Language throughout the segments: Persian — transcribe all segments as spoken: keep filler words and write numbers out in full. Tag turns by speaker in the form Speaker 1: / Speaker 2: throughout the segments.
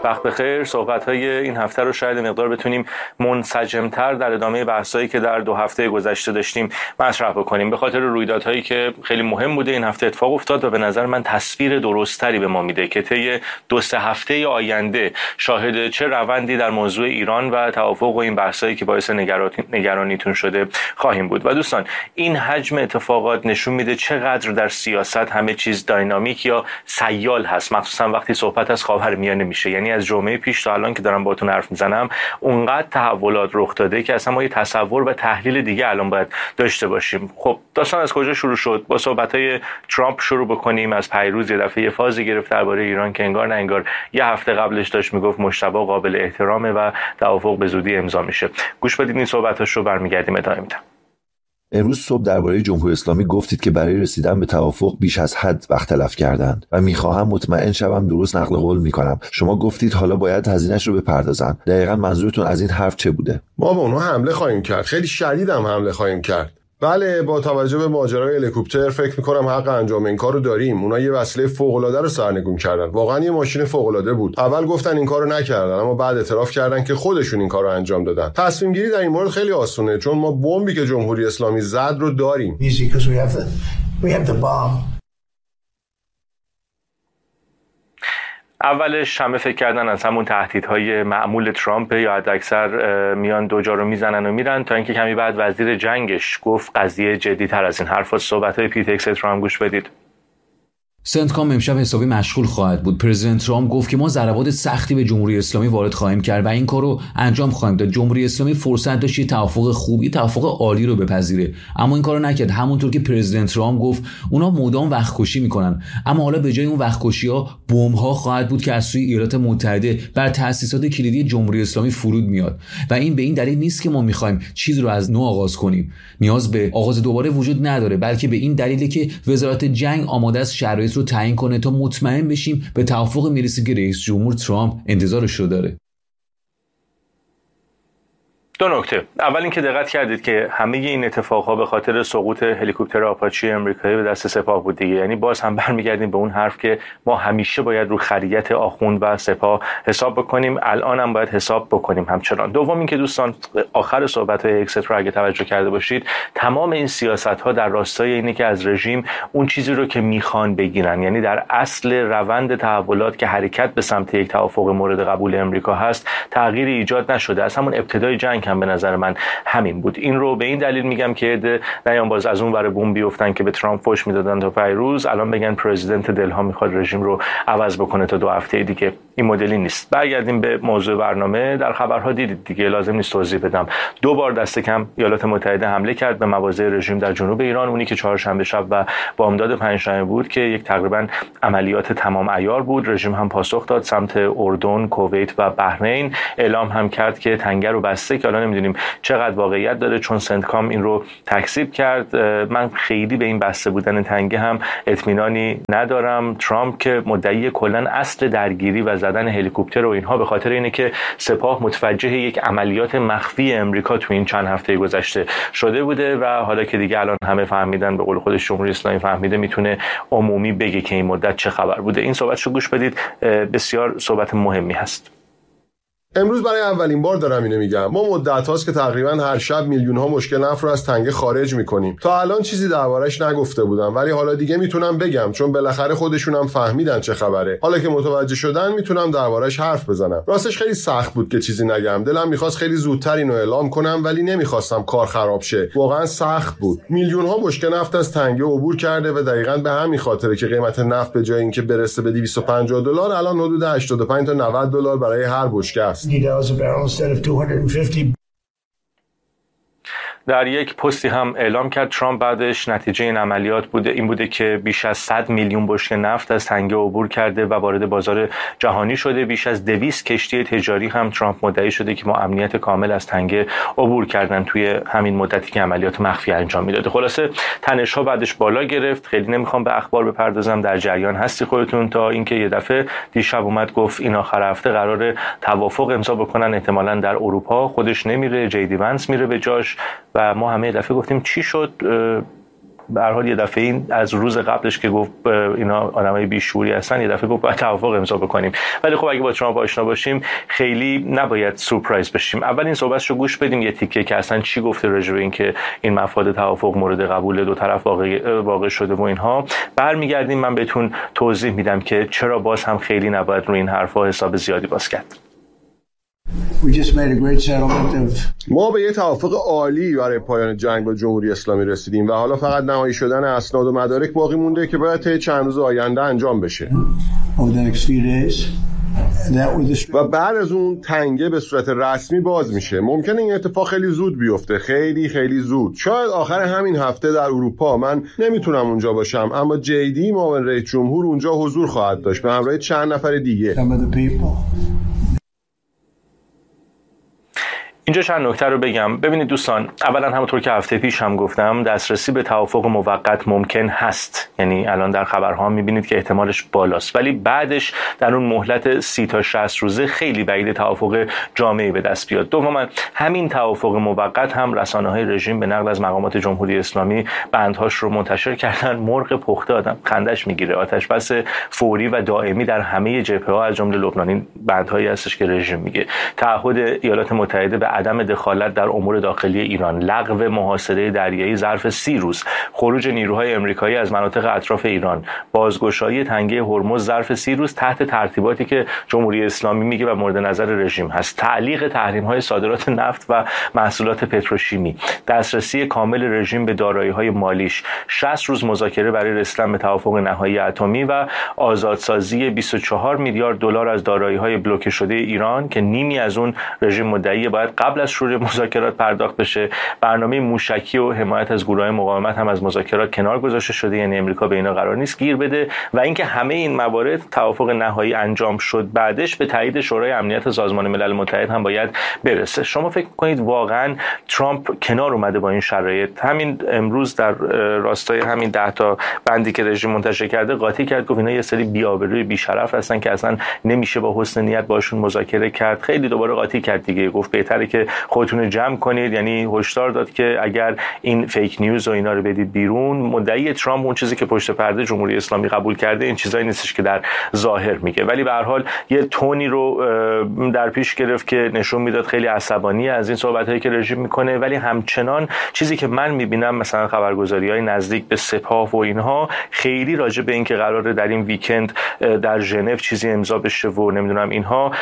Speaker 1: وقت بخیر. صحبت‌های این هفته رو شاید مقدار بتونیم منسجم‌تر در ادامه بحثایی که در دو هفته گذشته داشتیم مطرح بکنیم، به خاطر رویدادهایی که خیلی مهم بوده این هفته اتفاق افتاد و به نظر من تصویر درستری به ما میده که طی دو سه هفته آینده شاهد چه روندی در موضوع ایران و توافق و این بحثایی که باعث نگرانیتون شده خواهیم بود. و دوستان، این حجم اتفاقات نشون میده چقدر در سیاست همه چیز داینامیک یا سیال هست، مخصوصا وقتی صحبت از خاورمیانه میشه. یعنی از جمعه پیش تا الان که دارم باهاتون حرف میزنم اونقدر تحولات رخ داده که اصلا ما یه تصور و تحلیل دیگه الان باید داشته باشیم. خب داستان از کجا شروع شد؟ با صحبت‌های ترامپ شروع بکنیم. از پیروز یه دفعه یه فازی گرفت درباره ایران که انگار نه انگار یه هفته قبلش داشت میگفت مجتبی قابل احترامه و توافق به زودی امضا میشه. گوش بدید این صحبتاش رو، برمیگردیم ادامه میدم.
Speaker 2: امروز صبح درباره جمهوری اسلامی گفتید که برای رسیدن به توافق بیش از حد وقت تلف کردند و میخواهم مطمئن شوم درست نقل قول میکنم. شما گفتید حالا باید هزینه‌اش رو بپردازن. دقیقاً منظورتون از این حرف چه بوده؟
Speaker 3: ما به اونها حمله خواهیم کرد، خیلی شدید هم حمله خواهیم کرد. بله، با توجه به ماجرای هلیکوپتر فکر میکنم حق انجام این کارو داریم. اونا یه وسیله فوق العاده رو سرنگون کردن. واقعا یه ماشین فوق العاده بود. اول گفتن این کارو نکردن، اما بعد اعتراف کردن که خودشون این کارو انجام دادن. تصمیم گیری در این مورد خیلی آسونه، چون ما بمبی که جمهوری اسلامی زد رو داریم.
Speaker 1: اولش همه فکر کردن از همون تهدیدهای معمول ترامپ یا حداکثر میان دو جا رو میزنن و میرن، تا اینکه کمی بعد وزیر جنگش گفت قضیه جدی‌تر از این حرفا. صحبت‌های پیت هگست رو هم گوش بدید.
Speaker 4: سنتکام امشب حسابی مشغول خواهد بود. پرزیدنت ترامپ گفت که ما ضربات سختی به جمهوری اسلامی وارد خواهیم کرد و این کارو انجام خواهیم داد. جمهوری اسلامی فرصت داشت یه توافق خوبی، توافق عالی رو بپذیره، اما این کارو نکرد. همونطور که پرزیدنت ترامپ گفت اونا مدام وقت کشی میکنن، اما حالا به جای اون وقت کشی‌ها بمب‌ها خواهد بود که از سوی ایالات متحده بر تأسیسات کلیدی جمهوری اسلامی فرود میاد و این به این دلیل نیست که ما می‌خوایم چیز رو از نو آغاز کنیم. نیاز به آغاز دوباره وجود نداره، بلکه به این دلیله که وزارت جنگ آماده است شرایط رو تعیین کنه تا مطمئن بشیم به توافق میرسیم که رئیس جمهور ترامپ انتظارش رو داره.
Speaker 1: دو نکته. اول اینکه دقت کردید که همه این اتفاقها به خاطر سقوط هلیکوپتر آپاچی آمریکایی به دست سپاه بود دیگه. یعنی باز هم برمیگردیم به اون حرف که ما همیشه باید رو خریت آخوند و سپاه حساب بکنیم، الان هم باید حساب بکنیم همچنان. دوم اینکه دوستان، آخر صحبت‌های اکست رو اگه توجه کرده باشید، تمام این سیاست‌ها در راستای اینه که از رژیم اون چیزی رو که میخوان بگیرن، یعنی در اصل روند تحولات که حرکت به سمت یک توافق مورد قبول امریکا هست تغییری ایجاد نشده. از همون ابتدای جنگ به نظر من همین بود. این رو به این دلیل میگم که نیام باز از اون ور بوم بیفتن که به ترامپ فوش میدادن تا پیروز الان بگن پرزیدنت دلها میخواد رژیم رو عوض بکنه تا دو هفته دیگه. این مدلی نیست. برگردیم به موضوع برنامه. در خبرها دیدید دیگه، لازم نیست توضیح بدم. دو بار دست کم ایالات متحده حمله کرد به مواضع رژیم در جنوب ایران، اونی که چهارشنبه شب و بامداد پنجشنبه بود که یک تقریبا عملیات تمام عیار بود. رژیم هم پاسخ داد سمت اردن، کویت و بحرین. اعلام هم کرد که تنگه رو بسته، که الان نمیدونیم چقدر واقعیت داره چون سنتکام این رو تکذیب کرد. من خیلی به این بسته بودن تنگه هم اطمینانی ندارم. ترامپ که مدعی کلا اصل درگیری و زدن هلیکوپتر و اینها به خاطر اینه که سپاه متوجه یک عملیات مخفی امریکا تو این چند هفته گذشته شده بوده و حالا که دیگه الان همه فهمیدن، به قول خودش جمهوری اسلامی فهمیده، میتونه عمومی بگه که این مدت چه خبر بوده. این صحبتشو گوش بدید، بسیار صحبت مهمی هست.
Speaker 3: امروز برای اولین بار دارم اینو میگم. ما مدت هاست که تقریبا هر شب میلیون ها مشکل نفت رو از تنگه خارج میکنیم. تا الان چیزی دربارش نگفته بودم، ولی حالا دیگه میتونم بگم، چون بالاخره خودشون هم فهمیدن چه خبره. حالا که متوجه شدن میتونم دربارش حرف بزنم. راستش خیلی سخت بود که چیزی نگم. دلم میخواست خیلی زودتر اینو اعلام کنم، ولی نمیخواستم کار خراب شه. واقعا سخت بود. میلیون ها مشکل نفت از تنگه عبور کرده و دقیقاً به همین خاطره که قیمت نفت به جای اینکه برسه به دویست و پنجاه دلار الان حدود هشتاد و پنج تا نود دلار برای هر بشکه است.
Speaker 5: instead of two hundred fifty.
Speaker 1: در یک پستی هم اعلام کرد ترامپ بعدش نتیجه این عملیات بوده این بوده که بیش از صد میلیون بشکه نفت از تنگه عبور کرده و وارد بازار جهانی شده. بیش از دویست کشتی تجاری هم ترامپ مدعی شده که ما امنیت کامل از تنگه عبور کردن توی همین مدتی که عملیات مخفی انجام میداده. خلاصه تنش‌ها بعدش بالا گرفت. خیلی نمیخوام به اخبار بپردازم، در جریان هستی خودتون، تا اینکه یه دفعه دیشب اومد گفت این آخر هفته قراره توافق امضا بکنن، احتمالاً در اروپا. خودش نمیره، جی دی ونس میره به جاش و ما همه دفعه گفتیم چی شد؟ به هر حال یه دفعه این از روز قبلش که گفت اینا آدمای بیشعوری هستن، یه دفعه گفت باید توافق امضا بکنیم. ولی خب اگه با ترامپ آشنا باشیم خیلی نباید سورپرایز بشیم. اول این صحبتشو گوش بدیم یه تیکه که اصلا چی گفته راجع به این که این مفاد توافق مورد قبول دو طرف واقع واقع شده و اینها. برمیگردیم من بهتون توضیح میدم که چرا باز هم خیلی نباید روی این حرفا حساب زیادی باز کرد.
Speaker 5: We just made a great settlement of...
Speaker 3: ما به یه توافق عالی برای پایان جنگ با جمهوری اسلامی رسیدیم و حالا فقط نهایی شدن اسناد و مدارک باقی مونده که باید طی چند روز آینده انجام بشه.
Speaker 5: Over the next few days.
Speaker 3: و بعد از اون تنگه به صورت رسمی باز میشه. ممکنه این اتفاق خیلی زود بیفته، خیلی خیلی زود، شاید آخر همین هفته در اروپا. من نمیتونم اونجا باشم، اما جی دی معاون رئیس جمهور اونجا حضور خواهد داشت به همراه چند نفر دیگه.
Speaker 1: اینجا چند نکته رو بگم. ببینید دوستان، اولا همونطور که هفته پیش هم گفتم دسترسی به توافق موقت ممکن هست، یعنی الان در خبرها هم میبینید که احتمالش بالاست، ولی بعدش در اون مهلت سی تا شصت روزه خیلی بعید توافق جامعی به دست بیاد. دوما همین توافق موقت هم رسانه‌های رژیم به نقل از مقامات جمهوری اسلامی بندهاش رو منتشر کردن. مرغ پخته آدم خندش میگیره. آتش بس فوری و دائمی در همه جبهه‌ها از جمله لبنان. این بندهایی هستش که رژیم میگه. تعهد ایالات متحده به عدم دخالت در امور داخلی ایران، لغو محاصره دریایی ظرف سی روز، خروج نیروهای آمریکایی از مناطق اطراف ایران، بازگشایی تنگه هرمز ظرف سی روز تحت ترتیباتی که جمهوری اسلامی میگه و مورد نظر رژیم هست، تعلیق تحریم‌های صادرات نفت و محصولات پتروشیمی، دسترسی کامل رژیم به دارایی‌های مالیش، شصت روز مذاکره برای رسیدن به توافق نهایی اتمی و آزادسازی بیست و چهار میلیارد دلار از دارایی‌های بلوکه شده ایران که نیمی از اون رژیم مدعی باید قبل از شروع مذاکرات پرداخت بشه. برنامه موشکی و حمایت از گروه‌های مقاومت هم از مذاکرات کنار گذاشته شده، یعنی امریکا به اینا قرار نیست گیر بده. و اینکه همه این موارد توافق نهایی انجام شد بعدش به تایید شورای امنیت سازمان ملل متحد هم باید برسه. شما فکر کنید واقعا ترامپ کنار اومده با این شرایط؟ همین امروز در راستای همین ده تا بندی که رژیم منتشر کرده قاطی کرد، گفت اینا یه سری بی‌آبروی بی‌شرف هستن که اصلا نمیشه با حسن نیت باشون مذاکره کرد. خیلی دوباره قاطی کرد دیگه، گفت بهتره که خودتون رو جمع کنید، یعنی هشدار داد که اگر این فیک نیوز و اینا رو بدید بیرون. مدعی ترامپ اون چیزی که پشت پرده جمهوری اسلامی قبول کرده این چیزایی نیستش که در ظاهر میگه، ولی به هر حال یه تونی رو در پیش گرفت که نشون میداد خیلی عصبانی از این صحبتایی که رژیم میکنه. ولی همچنان چیزی که من میبینم مثلا خبرگزاری‌های نزدیک به سپاه و اینها خیلی راجع به این که قراره در این ویکند در ژنو چیزی امضا بشه و نمیدونم اینها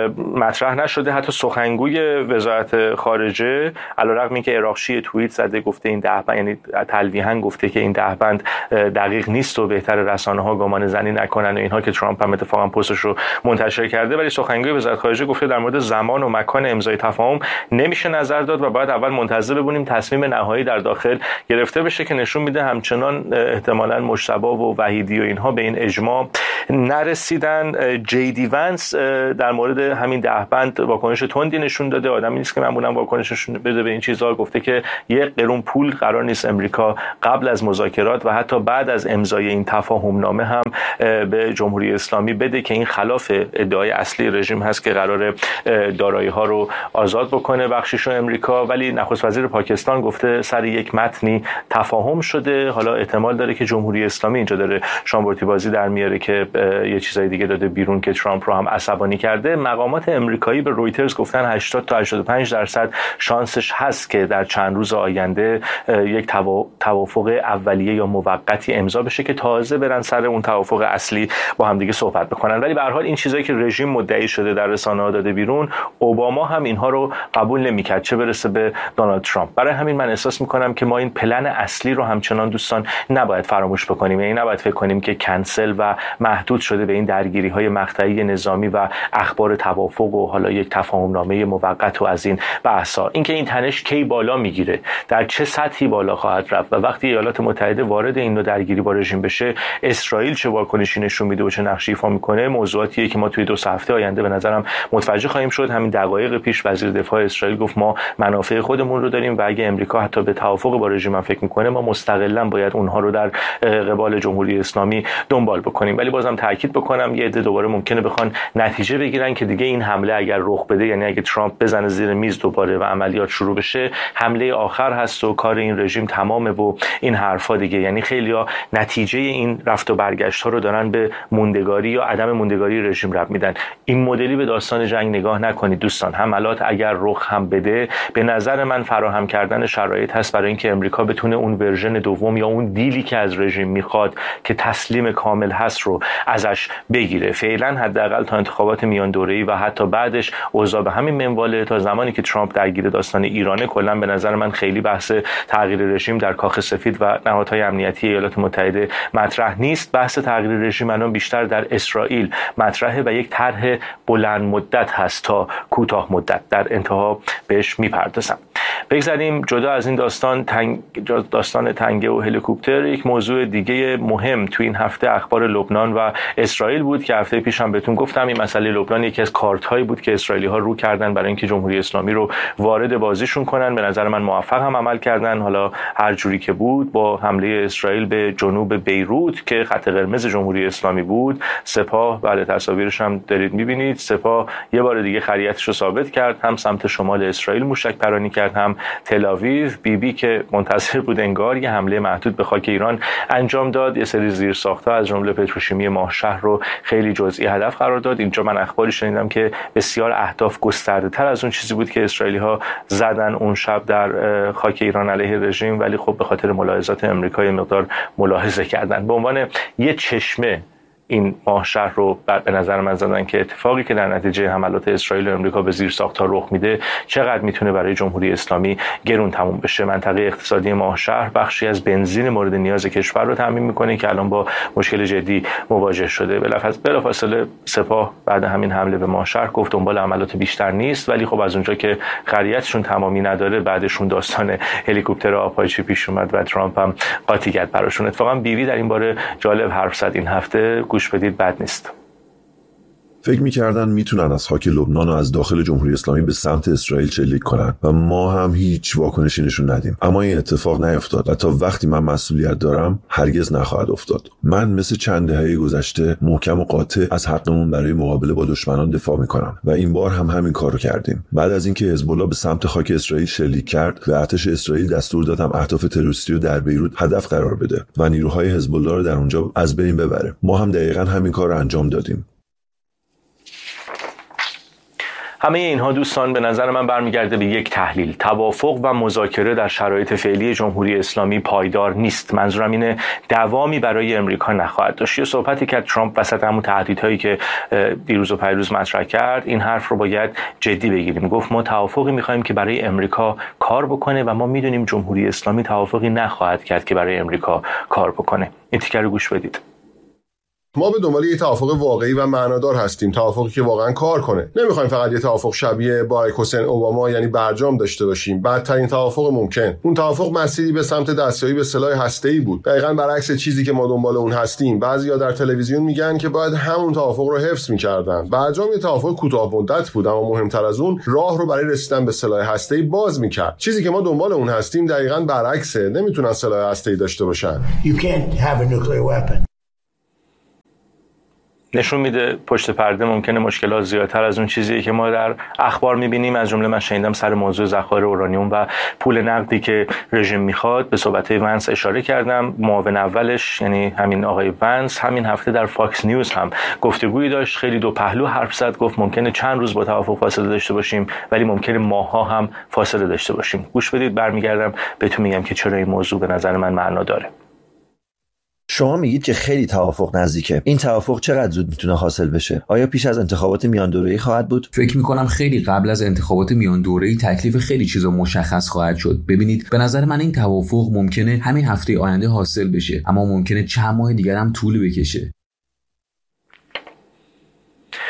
Speaker 1: مطرح نشده. حتی سخنگوی وزارت خارجه علیرغم اینکه عراقچی توییت زده گفته این ده بند، یعنی تلویحاً گفته که این ده بند دقیق نیست و بهتر رسانه‌ها گمان زنی نکنن و اینها، که ترامپ هم اتفاقا پستش رو منتشر کرده، ولی سخنگوی وزارت خارجه گفته در مورد زمان و مکان امضای تفاهم نمیشه نظر داد و باید اول منتظر ببینیم تصمیم نهایی در داخل گرفته بشه، که نشون میده همچنان احتمالاً مجتبی و وحیدی و اینها به این اجماع نرسیدن. جی دی ونس در مورد همین ده بند واکنش تندی نشون داده. آدمی نیست که معمولا واکنششون بده به این چیزها. گفته که یک قرون پول قرار نیست امریکا قبل از مذاکرات و حتی بعد از امضای این تفاهم نامه هم به جمهوری اسلامی بده، که این خلاف ادعای اصلی رژیم هست که قرار دارایی ها رو آزاد بکنه بخشیشو امریکا. ولی نخست وزیر پاکستان گفته سر یک متنی تفاهم شده. حالا احتمال داره که جمهوری اسلامی اینجا داره شامبورتی بازی در میاره که یه چیزای دیگه داده بیرون که ترامپ رو هم عصبانی کرده. مقامات امریکایی به رویترز گفتن هشتاد تا هشتاد و پنج درصد شانسش هست که در چند روز آینده یک توافق اولیه یا موقتی امضا بشه که تازه برن سر اون توافق اصلی با هم دیگه صحبت بکنن. ولی به هر حال این چیزایی که رژیم مدعی شده در رسانه‌ها داده بیرون، اوباما هم اینها رو قبول نمی‌کرد، چه برسه به دونالد ترامپ. برای همین من احساس می‌کنم که ما این پلن اصلی رو همچنان دوستان نباید فراموش بکنیم. یعنی نباید فکر کنیم که کنسل و محدود شده به این درگیری‌های مقطعی نظامی و اخبار توافق و حالا یک تفاهمنامه موقت و از این بحثا. اینکه این تنش کی بالا میگیره، در چه سطحی بالا خواهد رفت و وقتی ایالات متحده وارد این نوع درگیری با رژیم بشه اسرائیل چه واکنشی نشون میده و چه نقشی ایفا میکنه، موضوعاتیه که ما توی دو هفته آینده به نظرم متوجه خواهیم شد. همین دقایق پیش وزیر دفاع اسرائیل گفت ما منافع خودمون رو داریم و اگه امریکا حتی به توافق با رژیم فکر میکنه ما مستقلاً باید اونها رو در قبال جمهوری اسلامی دنبال بکنیم. ولی بازم بازم تاکید بکنم یه عده دوباره ممکنه بخوان نتیجه بگیرن که دیگه این حمله اگر رخ بده، یعنی اگه ترامپ بزنه زیر میز دوباره و عملیات شروع بشه، حمله آخر هست و کار این رژیم تمامه و این حرفا دیگه. یعنی خیلی‌ها نتیجه این رفت و برگشت ها رو دارن به موندگاری یا عدم موندگاری رژیم ربط میدن. این مدلی به داستان جنگ نگاه نکنید دوستان. حملات اگر رخ هم بده، به نظر من فراهم کردن شرایط هست برای اینکه امریکا بتونه اون ورژن دوم یا اون دیلی که از رژیم میخواد که تسلیم کامل هست رو ازش بگیره. فعلا حداقل تا انتخابات میان دوره‌ای و حتی بعدش اوضاع به همین منواله. تا زمانی که ترامپ درگیر داستان ایرانه، کلا به نظر من خیلی بحث تغییر رژیم در کاخ سفید و نهادهای امنیتی ایالات متحده مطرح نیست. بحث تغییر رژیم الان بیشتر در اسرائیل مطرحه و یک طرح بلند مدت هست تا کوتاه مدت. در انتها بهش میپردازم. بگذاریم جدا از این داستان تنگ داستان تنگه و هلیکوپتر، یک موضوع دیگه مهم تو این هفته اخبار لبنان و اسرائیل بود که هفته پیشم بهتون گفتم این مسئله لبنان یکی از کارت‌هایی بود که اسرائیلی‌ها رو کردن برای اینکه جمهوری اسلامی رو وارد بازیشون کنن. به نظر من موفق هم عمل کردن. حالا هر جوری که بود، با حمله اسرائیل به جنوب بیروت که خط قرمز جمهوری اسلامی بود، سپاه، بله تصاویرش هم دارید می‌بینید، سپاه یه بار دیگه خریتش رو ثابت کرد، هم سمت شمال اسرائیل موشک پرانی کرد، هم تل آویو. بی بی که منتظر بود انگار یه حمله محدود به خاک ایران انجام داد. یه سری زیرساخت‌ها از جمله پتروشیمی ماهشهر رو خیلی جزئی هدف قرار داد. اینجا من اخباری شنیدم که بسیار اهداف گسترده‌تر از اون چیزی بود که اسرائیلی‌ها زدن اون شب در خاک ایران علیه رژیم، ولی خب به خاطر ملاحظات آمریکا یه مقدار ملاحظه کردن. به عنوان یه چشمه این ماهشهر رو به نظر من زدن که اتفاقی که در نتیجه حملات اسرائیل و آمریکا به زیرساخت‌ها رخ میده چقدر میتونه برای جمهوری اسلامی گرون تموم بشه. منطقه اقتصادی ماهشهر بخشی از بنزین مورد نیاز کشور رو تامین میکنه که الان با مشکل جدی مواجه شده. بلافاصله سپاه بعد همین حمله به ماهشهر گفت دنبال عملیات بیشتر نیست، ولی خب از اونجا که خریتشون تمامی نداره، بعدشون داستان هلیکوپتر آپاچی پیش اومد و ترامپ هم قاطی کرد براشون. اتفاقا بیوی در این باره جالب حرف زد این هفته، گوش بدید، بد نیست.
Speaker 2: فکر می‌کردن میتونن از خاک لبنان و از داخل جمهوری اسلامی به سمت اسرائیل شلیک کنن و ما هم هیچ واکنشی نشون ندیم، اما این اتفاق نیفتاد و تا وقتی من مسئولیت دارم هرگز نخواهد افتاد. من مثل چند دهه گذشته محکم و قاطع از حقمون برای مقابله با دشمنان دفاع میکنم و این بار هم همین کارو کردیم. بعد از اینکه حزب الله به سمت خاک اسرائیل شلیک کرد، به ارتش اسرائیل دستور دادم اهداف تروریستی رو در بیروت هدف قرار بده و نیروهای حزب الله رو در اونجا از بین ببره. ما هم دقیقاً همین کار رو انجام دادیم.
Speaker 1: همه اینها دوستان به نظر من برمیگرده به یک تحلیل: توافق و مذاکره در شرایط فعلی جمهوری اسلامی پایدار نیست. منظورم اینه دوامی برای امریکا نخواهد داشت. یه صحبتی که ترامپ وسط همون تهدیدهایی که دیروز و پیروز مطرح کرد، این حرف رو باید جدی بگیریم. گفت ما توافقی می‌خوایم که برای امریکا کار بکنه و ما می‌دونیم جمهوری اسلامی توافقی نخواهد کرد که برای امریکا کار بکنه. این تیکر رو گوش بدید.
Speaker 3: ما به دنبال یه توافق واقعی و معنادار هستیم، توافقی که واقعا کار کنه. نمیخوایم فقط یه توافق شبیه باراک حسین اوباما، یعنی برجام داشته باشیم، بدترین توافق ممکن. اون توافق مسیری به سمت دستیابی به سلاح هسته‌ای بود، دقیقاً برعکس چیزی که ما دنبال اون هستیم. بعضیا در تلویزیون میگن که باید همون توافق رو حفظ می‌کردن. برجام یه توافق کوتاه مدت بود، اما مهمتر از اون راه رو برای رسیدن به سلاح هسته‌ای باز می‌کرد. چیزی که ما دنبال اون هستیم دقیقاً برعکسه. نمیتونن سلاح هسته‌ای داشته باشن.
Speaker 5: You can't have a nuclear weapon.
Speaker 1: نشون میده پشت پرده ممکنه مشکلات زیادتر از اون چیزیه که ما در اخبار میبینیم. از جمله من شنیدم سر موضوع ذخایر اورانیوم و پول نقدی که رژیم میخواد. به صحبت ونس اشاره کردم. معاون اولش یعنی همین آقای ونس همین هفته در فاکس نیوز هم گفتگویی داشت، خیلی دو پهلو حرف زد. گفت ممکنه چند روز با توافق فاصله داشته باشیم، ولی ممکنه ماه‌ها هم فاصله داشته باشیم. گوش بدید، برمیگردم بهتون میگم که چرا این موضوع به نظر من معنا داره.
Speaker 6: شما میگید که خیلی توافق نزدیکه. این توافق چقدر زود میتونه حاصل بشه؟ آیا پیش از انتخابات میان دوره‌ای خواهد بود؟
Speaker 4: فکر میکنم خیلی قبل از انتخابات میان دوره‌ای تکلیف خیلی چیزا مشخص خواهد شد. ببینید، به نظر من این توافق ممکنه همین هفته آینده حاصل بشه، اما ممکنه چند ماه دیگر هم طول بکشه.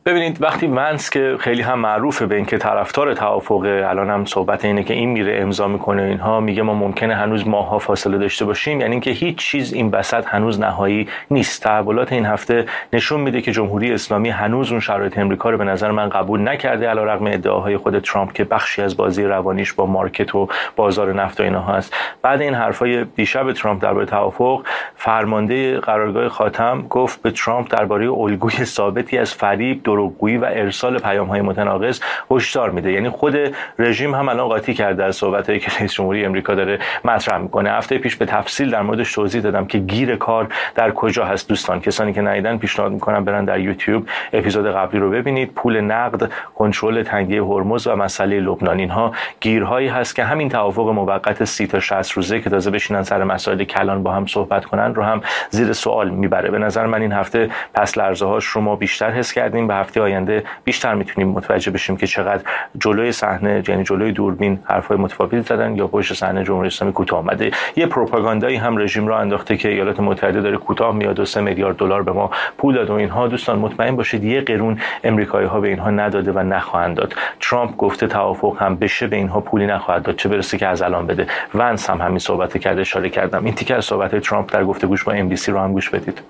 Speaker 1: ببینید وقتی ونس که خیلی هم معروفه به اینکه طرفدار توافق، الان هم صحبت اینه که این میره امضا میکنه اینها، میگه ما ممکنه هنوز ماه‌ها فاصله داشته باشیم، یعنی اینکه هیچ چیز این وسط هنوز نهایی نیست. تحولات این هفته نشون میده که جمهوری اسلامی هنوز اون شرایط امریکا رو به نظر من قبول نکرده، علیرغم ادعاهای خود ترامپ که بخشی از بازی روانیش با مارکت و بازار نفت و اینها هست. بعد این حرفای دیشب ترامپ درباره توافق، فرمانده قرارگاه خاتم گفت به ترامپ درباره الگوی ثابتی از فریب، دروغگویی و ارسال پیام‌های متناقض هشدار میده. یعنی خود رژیم هم الان قاطی کرده از صحبتایی که رئیس جمهوری امریکا داره مطرح میکنه. هفته پیش به تفصیل در موردش توضیح دادم که گیر کار در کجا هست. دوستان کسانی که ندیدن پیشنهاد میکنم برن در یوتیوب اپیزود قبلی رو ببینید. پول نقد، کنترل تنگه هرمز و مسئله لبنان، اینها گیرهایی هست که همین توافق موقت سی تا شصت روزه که تازه بشینن سر مسائل کلان با هم صحبت کنن رو هم زیر سوال میبره. به نظر من این هفته پس لرزه هاش رو ما بیشتر حس کردیم. به هفته آینده بیشتر میتونیم متوجه بشیم که چقدر جلوی صحنه، یعنی جلوی دوربین، حرفای متفاوتی زدن یا پشت صحنه جمهوری اسلامی کوتاه اومده. یه پروپاگاندایی هم رژیم را انداخته که ایالات متحده داره کوتاه میاد و سه میلیارد دلار به ما پول داد و اینها. دوستان مطمئن باشید یه قرون امریکایی ها به اینها نداده و نخواهند داد. ترامپ گفته توافق هم بشه به اینها پولی نخواهد داد، چه برسه که از الان بده. ونس هم همین صحبت کرده، اشاره کردم. این تیکه از صحبت ترامپ در گفتگوش با ام بی سی رو هم گوش بدید.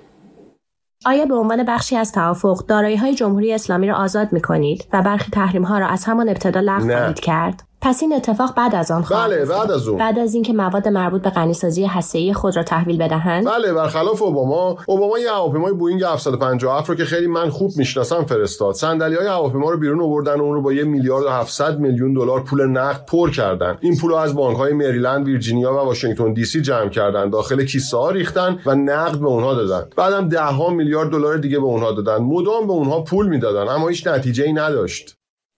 Speaker 7: آیا به عنوان بخشی از توافق دارایی‌های جمهوری اسلامی را آزاد می‌کنید و برخی تحریم‌ها را از همان ابتدا لغو خواهید کرد؟ پس این اتفاق بعد از آن خواهد
Speaker 3: بله بعد از اون
Speaker 7: بعد از اینکه مواد مربوط به غنیسازی هسته‌ای خود را تحویل بدهند.
Speaker 3: بله برخلاف اوباما اوباما یه هواپیمای بوئینگ هفتصد و پنجاه و هفت رو که خیلی من خوب میشناسم فرستاد. صندلی‌های هواپیما رو بیرون آوردن و اون رو با یه میلیارد و هفتصد میلیون دلار پول نقد پر کردن. این پول رو از بانک‌های مریلند، ویرجینیا و واشنگتن دی سی جمع کردن، داخل کیسه‌ها ریختن و نقد به اونها دادن. بعدم ده ها میلیارد دلار دیگه به اونها دادن. مدام به اونها پول میدادن اما هیچ نتیجه‌ای نداشت.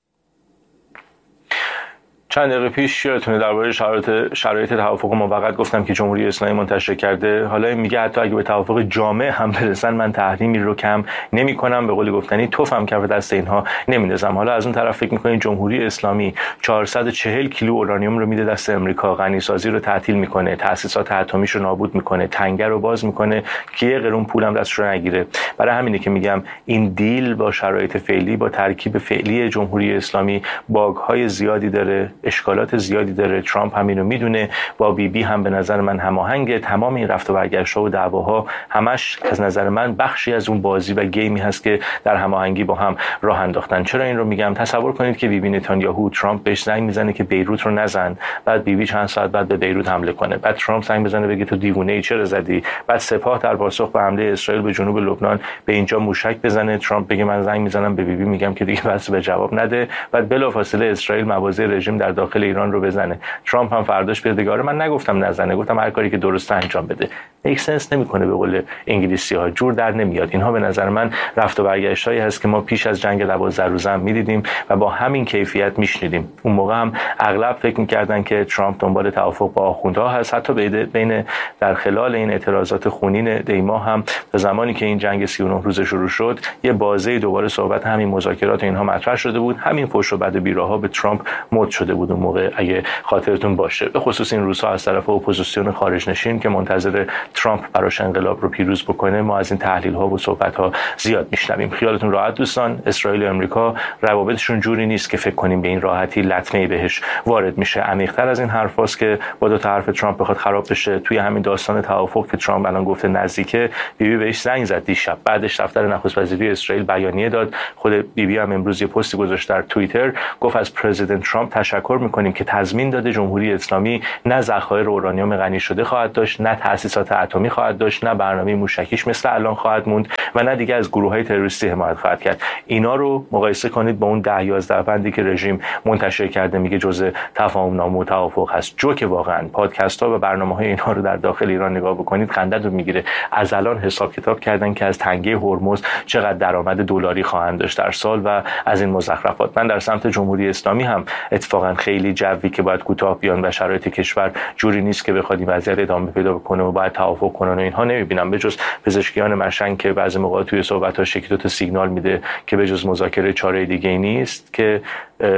Speaker 1: چند دقیقه پیش یادتونه درباره شرایط شرایط توافق موقت گفتم که جمهوری اسلامی منتشر کرده. حالا میگه حتی اگه به توافق جامع هم برسن من تحریمی رو کم نمی‌کنم، به قول گفتنی توفم کف دست اینها نمیندازم. حالا از اون طرف فکر می‌کنید جمهوری اسلامی چهارصد و چهل کیلو اورانیوم رو میده دست امریکا، غنیسازی رو تعطیل میکنه، تأسیسات اتمیش رو نابود میکنه، تنگه رو باز میکنه که یه قرون پولم دستش رو نگیره. برای همینه که میگم این دیل با شرایط فعلی، با ترکیب فعلی جمهوری اسلامی باگ‌های زیادی داره، اشکالات زیادی داره. ترامپ هم اینو میدونه. با بی بی هم به نظر من هماهنگه. تمام این رفت و برگشت‌ها و دعواها همش از نظر من بخشی از اون بازی و گیمی هست که در هماهنگی با هم راه انداختن. چرا این رو میگم؟ تصور کنید که بی بی نتانیاهو ترامپ بهش زنگ میزنه که بیروت رو نزن، بعد بی بی چند ساعت بعد به بیروت حمله کنه، بعد ترامپ زنگ بزنه بگه تو دیوونه‌ای چرا زدی، بعد سپاه در پاسخ به حمله اسرائیل به جنوب لبنان به اینجا موشک بزنه، ترامپ بگه من زنگ میزنم به بی بی میگم که دیگه بس به جواب نده، بعد بلافاصله اسرائیل مواضع رژیم در داخل ایران رو بزنه. ترامپ هم فرداش بیاد بگه آره من نگفتم نزنه، گفتم هر کاری که درست انجام بده. اکسنس نمیکنه، به قول انگلیسی‌ها جور در نمیاد. اینها به نظر من رفت و برگشتایی هست که ما پیش از جنگ دوازده روزه هم میدیدیم و با همین کیفیت میشنیدیم. اون موقع هم اغلب فکر میکردن که ترامپ دنبال توافق با آخوندها هست. حتی بین در خلال این اعتراضات خونین دیما هم تا زمانی که این جنگ سی و نه روزه شروع شد یه بازه دوباره صحبت همین مذاکرات و اینها مطرح شده بود. همین فحش و بد و بیراها به ترامپ مد شده بود اون موقع اگه خاطرتون باشه، به خصوص این روزها از طرف اپوزیسیون خارج نشین که منتظر ترامپ براش انقلاب رو پیروز بکنه. ما از این تحلیل ها و صحبت ها زیاد میشنویم. خیالتون راحت دوستان، اسرائیل و امریکا روابطشون جوری نیست که فکر کنیم به این راحتی لطمه‌ای بهش وارد میشه. عمیق‌تر از این حرفاست که با دو تا حرف ترامپ بخواد خراب بشه. توی همین داستان توافق که ترامپ الان گفته نزدیکه، بی بی بهش زنگ زد دیشب، بعدش دفتر نخست وزیری اسرائیل بیانیه داد. خود بی بی هم امروز یه پستی گذاشت در توییتر، گفت از پرزیدنت ترامپ تشکر می‌کنیم که تضمین داده جمهوری اسلامی نه ذخایر اورانیوم غنی شده خواهد داشت، نه تأسیسات اتمی خواهد داشت، نه برنامه موشکیش مثل الان خواهد موند و نه دیگه از گروه‌های تروریستی حمایت خواهد کرد. اینا رو مقایسه کنید با اون ده یازده بندی که رژیم منتشر کرده میگه جزء تفاهم‌نامه و توافق هست. جو که واقعا پادکست‌ها و برنامه‌های اینها رو در داخل ایران نگاه بکنید خنده‌تون میگیره. از الان حساب کتاب کردن که از تنگه هرمز چقدر درآمد دلاری خواهند داشت در سال و از این مزخرفات. من در سمت جمهوری اسلامی هم اتفاقا خیلی جوی که باید کوتاه بیان و شرایط کشور جوری نیست که بخواد این وضعیت ادامه پیدا بکنه و باید توافق کنن و اینها نمیبینم، به جز پزشکیان مشنگ که بعضی موقع توی صحبت‌ها شکی دو تا سیگنال میده که به جز مذاکره چاره دیگه ای نیست که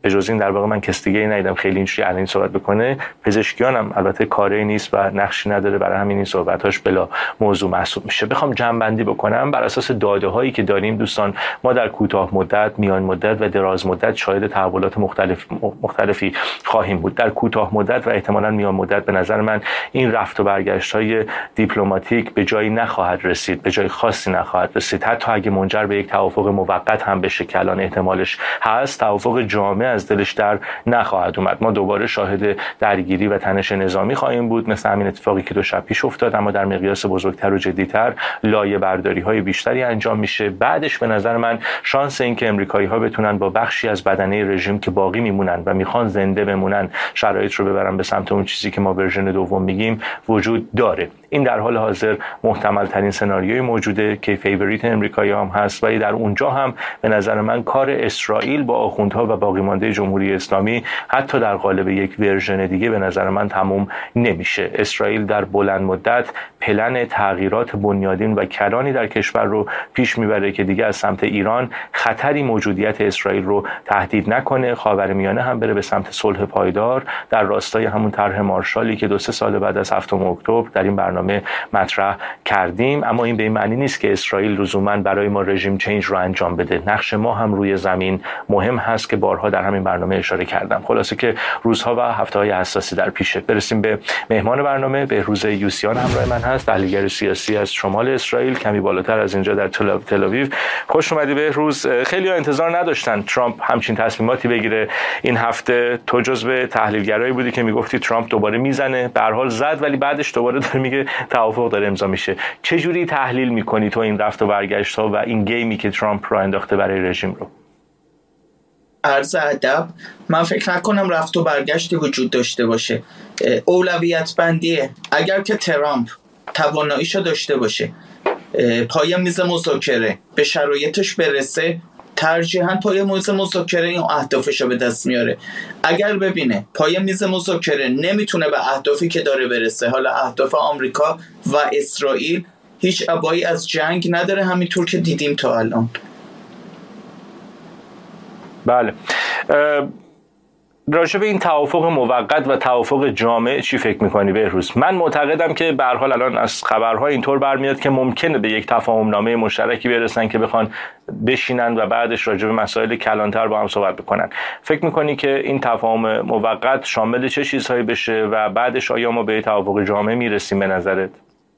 Speaker 1: به جز این در واقع من کس دیگه ای ندیدم خیلی اینجوری الان صحبت بکنه. پزشکیان هم البته کاری نیست و نقشی نداره، برای همین این صحبتاش بلا موضوع محسوب میشه. بخوام جمع‌بندی بکنم، بر اساس داده هایی که داریم دوستان، ما در کوتاه مدت، میان مدت و دراز مدت شاهد تحولات مختلف مختلفی خواهیم بود. در کوتاه مدت و احتمالاً میان مدت به نظر من این رفت و برگشت‌های دیپلماتیک به جایی نخواهد رسید، به جای خاصی نخواهد رسید. حتی اگه منجر به یک توافق موقت هم بشه که الان احتمالش هست، توافق جامع از دلش در نخواهد اومد. ما دوباره شاهد درگیری و تنش نظامی خواهیم بود، مثل همین اتفاقی که دو شب پیش افتاد، اما در مقیاس بزرگتر و جدی‌تر، لایه برداری‌های بیشتری انجام میشه. بعدش به نظر من شانس این که امریکایی‌ها بتونن با بخشی از بدنه رژیم که باقی میمونن و میخوان زنده بمونن شرایط رو ببرن به سمت اون چیزی که ما ورژن دوم میگیم وجود داره. این در حال حاضر محتمل ترین سناریوی موجوده که فیوریت امریکایی‌ها هم هست، ولی در اونجا هم به نظر من کار اسرائیل با آخوندها و باقی مانده جمهوری اسلامی حتی در قالب یک ورژن دیگه به نظر من تموم نمیشه. اسرائیل در بلند مدت پلن تغییرات بنیادین و کلانی در کشور رو پیش میبره که دیگه از سمت ایران خطری موجودیت اسرائیل رو تهدید نکنه، خاورمیانه هم بره به سمت صلح پایدار در راستای همون طرح مارشالی که دو سه سال بعد از هفتم اکتبر در این برنامه مطرح کردیم. اما این به این معنی نیست که اسرائیل لزوما برای ما رژیم چنج رو انجام بده. نقش ما هم روی زمین مهم هست که بارها در همین برنامه اشاره کردم. خلاصه که روزها و هفته‌های حساسی در پیشه. برسیم به مهمان برنامه. بهروز یوسیان همراه من هست، تحلیلگر سیاسی از شمال اسرائیل، کمی بالاتر از اینجا در تل آویو. خوش اومدی بهروز. خیلی ها انتظار نداشتن ترامپ همچین تصمیماتی بگیره این هفته. تو جزو تحلیلگرایی بودی که میگفتی ترامپ دوباره میزنه، به هر حال زد، ولی بعدش دوباره داره میگه توافق داره امضا میشه. چه جوری تحلیل میکنی تو این رفت و برگشت ها و این گیمی که ترامپ رو انداخته برای رژیم رو؟
Speaker 8: عرض ادب، من فکر نکنم رفت و برگشتی وجود داشته باشه. اولویت بندیه. اگر که ترامپ تواناییشو داشته باشه پای میز مذاکره به شرایطش برسه، ترجیحاً پای میز مذاکره این اهدافشو به دست میاره. اگر ببینه پای میز مذاکره نمیتونه به اهدافی که داره برسه، حالا اهداف آمریکا و اسرائیل، هیچ ابایی از جنگ نداره، همینطور که دیدیم تا الان.
Speaker 1: بله. راجع به این توافق موقت و توافق جامع چی فکر میکنی بهروز؟ من معتقدم که به هر حال الان از خبرها اینطور برمیاد که ممکنه به یک تفاهم نامه مشترکی برسن که بخوان بشینن و بعدش راجع به مسائل کلانتر با هم صحبت بکنن. فکر میکنی که این تفاهم موقت شامل چه چیزهایی بشه و بعدش آیا ما به توافق جامع میرسیم به نظرت؟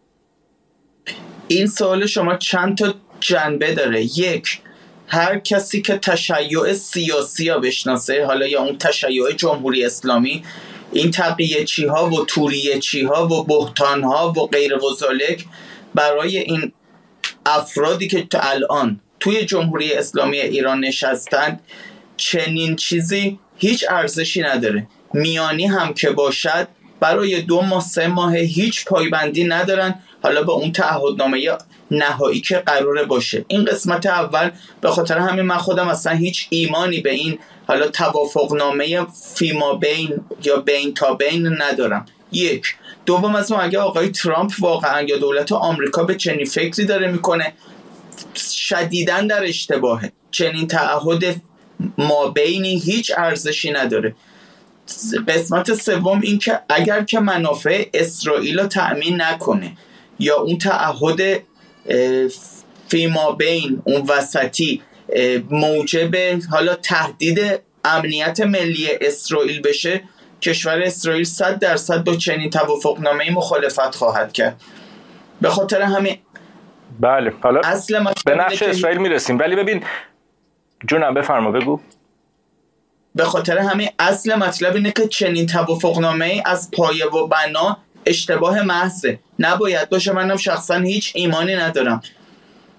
Speaker 8: این سوال شما چند تا جنبه داره. یک، هر کسی که تشیع سیاسی ها بشناسه، حالا یا اون تشیع جمهوری اسلامی، این تقیه چی ها و توریه چی ها و بهتان ها و غیر و ذالک، برای این افرادی که تا الان توی جمهوری اسلامی ایران نشستند چنین چیزی هیچ ارزشی نداره. میانی هم که باشد برای دو ماه سه ماه هیچ پایبندی ندارن، حالا به اون تعهدنامه نهایی که قراره باشه. این قسمت اول. به خاطر همین من خودم اصلا هیچ ایمانی به این حالا توافقنامه فیما بین یا بین تا بین ندارم. یک. دوم، از اون اگه آقای ترامپ واقعا یا دولت آمریکا به چنین فکری داره میکنه، شدیداً در اشتباهه. چنین تعهد ما بینی هیچ ارزشی نداره. قسمت سوم، این که اگر که منافع اسرائیل رو تأمین نکنه یا اون تعهد فیما بین اون وسطی موجب حالا تهدید امنیت ملی اسرائیل بشه، کشور اسرائیل صد درصد با چنین توافقنامه‌ای مخالفت خواهد کرد. به خاطر همین
Speaker 1: بله، حالا
Speaker 8: اصل
Speaker 1: به نقش اسرائیل میرسیم، ولی ببین جونم بفرما بگو.
Speaker 8: به خاطر همین اصل مطلب اینه که چنین توافقنامه‌ای از پایه و بنا اشتباه محضه، نباید باشه. منم شخصا هیچ ایمانی ندارم.